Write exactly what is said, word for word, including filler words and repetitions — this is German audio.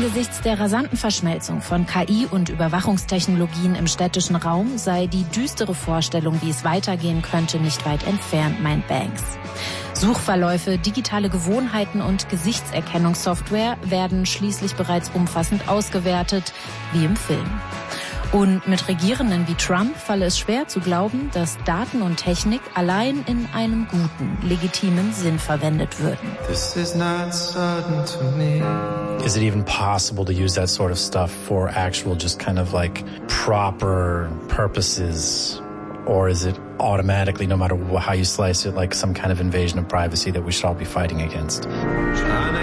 Angesichts der rasanten Verschmelzung von K I und Überwachungstechnologien im städtischen Raum sei die düstere Vorstellung, wie es weitergehen könnte, nicht weit entfernt, meint Banks. Suchverläufe, digitale Gewohnheiten und Gesichtserkennungssoftware werden schließlich bereits umfassend ausgewertet, wie im Film. Und mit Regierenden wie Trump falle es schwer zu glauben, dass Daten und Technik allein in einem guten, legitimen Sinn verwendet würden. This is not certain to me. Is it even possible to use that sort of stuff for actual just kind of like proper purposes? Or is it automatically, no matter how you slice it, like some kind of invasion of privacy that we should all be fighting against?